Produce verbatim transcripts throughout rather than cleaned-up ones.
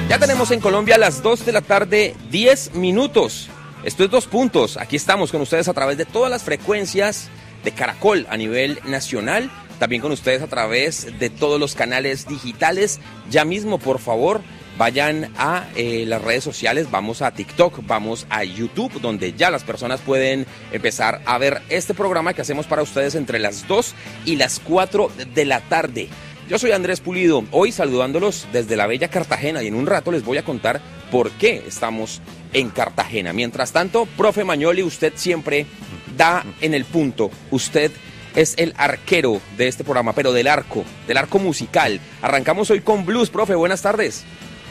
Ya tenemos en Colombia las dos de la tarde, diez minutos. Esto es Dos Puntos. Aquí estamos con ustedes a través de todas las frecuencias de Caracol a nivel nacional. También con ustedes a través de todos los canales digitales. Ya mismo, por favor, vayan a eh, las redes sociales. Vamos a TikTok, vamos a YouTube, donde ya las personas pueden empezar a ver este programa que hacemos para ustedes entre las dos y las cuatro de la tarde. Yo soy Andrés Pulido, hoy saludándolos desde la bella Cartagena, y en un rato les voy a contar por qué estamos en Cartagena. Mientras tanto, profe Magnoli, usted siempre da en el punto. Usted es el arquero de este programa, pero del arco, del arco musical. Arrancamos hoy con blues, profe, buenas tardes.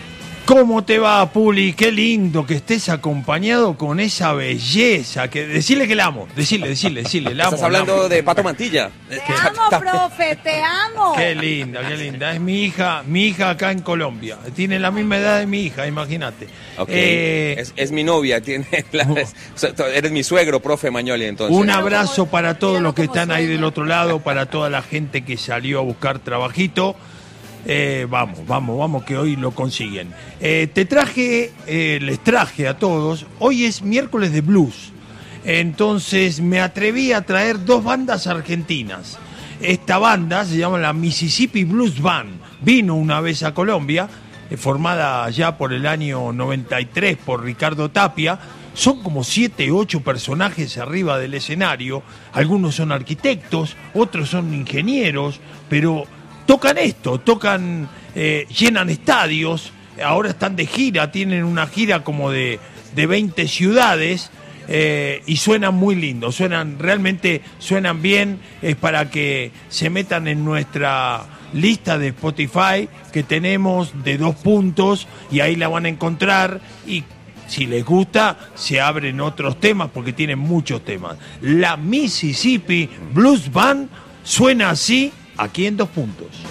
¿Cómo te va, Puli? Qué lindo que estés acompañado con esa belleza. Que decirle que la amo, decirle, decirle, decirle, la amo. Estás hablando amo. de Pato Mantilla. Te amo, profe, te amo. Qué linda, qué linda. Es mi hija, mi hija acá en Colombia. Tiene la misma edad de mi hija, imagínate. Okay. Eh, es, es mi novia, tiene la, es, eres mi suegro, profe Magnoli, entonces. Un abrazo para todos los que están ahí del otro lado, para toda la gente que salió a buscar trabajito. Eh, vamos, vamos, vamos, que hoy lo consiguen. Eh, te traje, eh, les traje a todos, hoy es miércoles de blues, entonces me atreví a traer dos bandas argentinas. Esta banda se llama la Mississippi Blues Band, vino una vez a Colombia, eh, formada ya por el año noventa y tres por Ricardo Tapia. Son como siete, ocho personajes arriba del escenario, algunos son arquitectos, otros son ingenieros, pero tocan esto, tocan, eh, llenan estadios, ahora están de gira, tienen una gira como de, de veinte ciudades eh, y suenan muy lindo, suenan, realmente suenan bien, es para que se metan en nuestra lista de Spotify que tenemos de Dos Puntos y ahí la van a encontrar y si les gusta se abren otros temas porque tienen muchos temas. La Mississippi Blues Band suena así aquí en Dos Puntos.